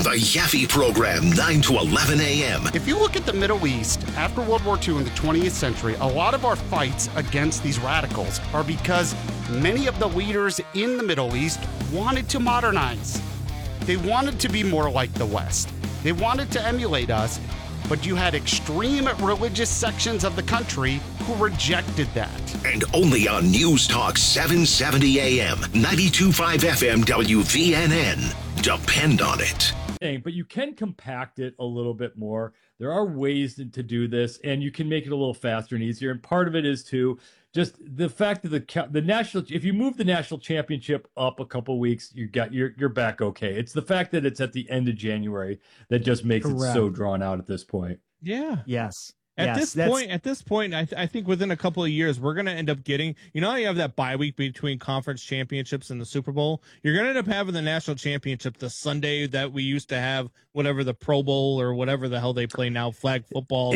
The Yaffe Program, 9 to 11 a.m. If you look at the Middle East, after World War II in the 20th century, a lot of our fights against these radicals are because many of the leaders in the Middle East wanted to modernize. They wanted to be more like the West. They wanted to emulate us, but you had extreme religious sections of the country who rejected that. And only on News Talk 770 a.m., 92.5 FM WVNN. Depend on it. But you can compact it a little bit more. There are ways to do this, and you can make it a little faster and easier. And part of it is too just the fact that the national. If you move the national championship up a couple weeks, you're back okay. It's the fact that it's at the end of January that just makes it so drawn out at this point. Yeah. Yes. At this point, I think within a couple of years, we're going to end up getting, how you have that bye week between conference championships and the Super Bowl? You're going to end up having the national championship the Sunday that we used to have, whatever the Pro Bowl or whatever the hell they play now, flag football.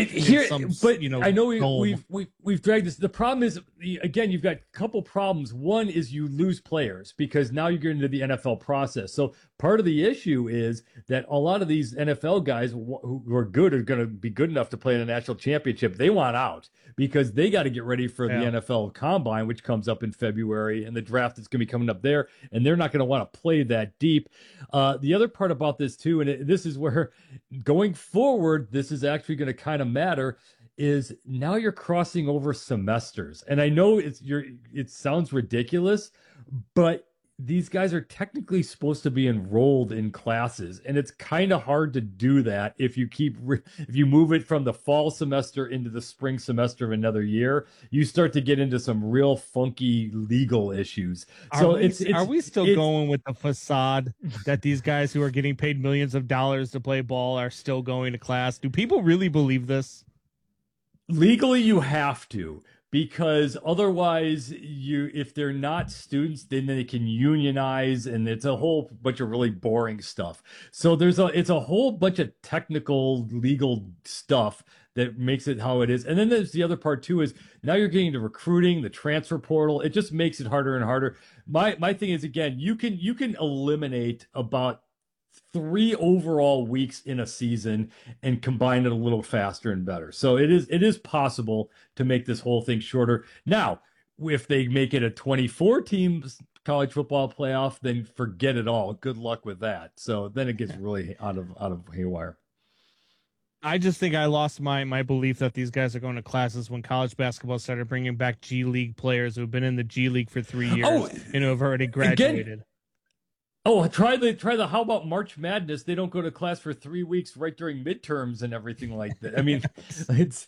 I know we've dragged this. The problem is, again, you've got a couple problems. One is you lose players because now you get into the NFL process. So part of the issue is that a lot of these NFL guys who are good are going to be good enough to play in a national championship. They want out because they got to get ready for the NFL Combine, which comes up in February, and the draft that's going to be coming up there, and they're not going to want to play that deep. The other part about this too, and this is where going forward, this is actually going to kind of matter, is now you're crossing over semesters. And I know it sounds ridiculous, but these guys are technically supposed to be enrolled in classes, and it's kind of hard to do that if you move it from the fall semester into the spring semester of another year. You start to get into some real funky legal issues. Are we still going with the facade that these guys who are getting paid millions of dollars to play ball are still going to class? Do people really believe this? Legally, you have to. Because otherwise, if they're not students, then they can unionize, and it's a whole bunch of really boring stuff. So it's a whole bunch of technical legal stuff that makes it how it is. And then there's the other part too, is now you're getting into recruiting, the transfer portal. It just makes it harder and harder. My thing is, again, you can eliminate about 3 overall weeks in a season and combine it a little faster and better. So it is possible to make this whole thing shorter. Now, if they make it a 24 teams college football playoff, then forget it all. Good luck with that. So then it gets really out of haywire. I just think I lost my belief that these guys are going to classes when college basketball started bringing back G League players who have been in the G League for 3 years and who have already graduated. Again, try the how about March Madness? They don't go to class for 3 weeks right during midterms and everything like that. I mean, it's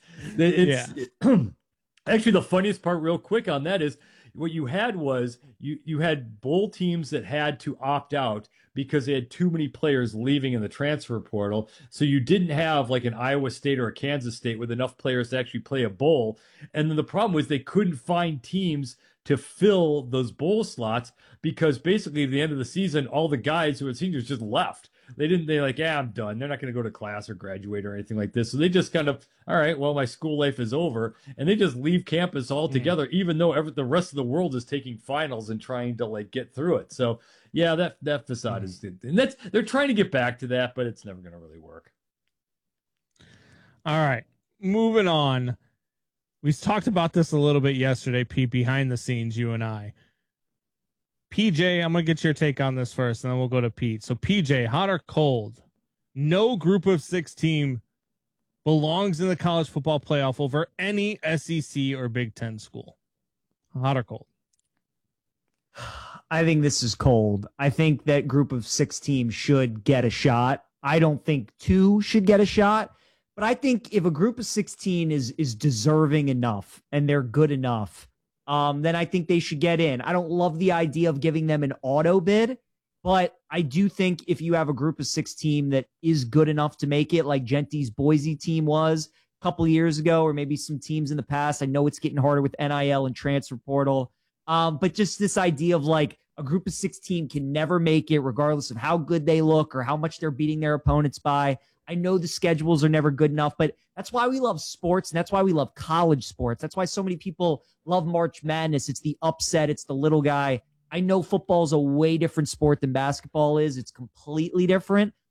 actually the funniest part real quick on that is what you had was you had bowl teams that had to opt out because they had too many players leaving in the transfer portal. So you didn't have like an Iowa State or a Kansas State with enough players to actually play a bowl. And then the problem was they couldn't find teams to fill those bowl slots because basically at the end of the season, all the guys who were seniors just left. I'm done. They're not going to go to class or graduate or anything like this. So they just kind of, all right, well, my school life is over. And they just leave campus altogether, even though the rest of the world is taking finals and trying to get through it. So yeah, that facade is, and they're trying to get back to that, but it's never going to really work. All right, moving on. We talked about this a little bit yesterday, Pete, behind the scenes, you and I. PJ, I'm going to get your take on this first, and then we'll go to Pete. So, PJ, hot or cold? No group of 6 team belongs in the college football playoff over any SEC or Big Ten school. Hot or cold? I think this is cold. I think that group of 6 teams should get a shot. I don't think 2 should get a shot. But I think if a group of 16 is deserving enough and they're good enough, then I think they should get in. I don't love the idea of giving them an auto bid, but I do think if you have a group of 6 team that is good enough to make it, like Genty's Boise team was a couple of years ago, or maybe some teams in the past. I know it's getting harder with NIL and transfer portal, but just this idea of like a group of 6 team can never make it regardless of how good they look or how much they're beating their opponents by. I know the schedules are never good enough, but that's why we love sports, and that's why we love college sports. That's why so many people love March Madness. It's the upset. It's the little guy. I know football is a way different sport than basketball is. It's completely different,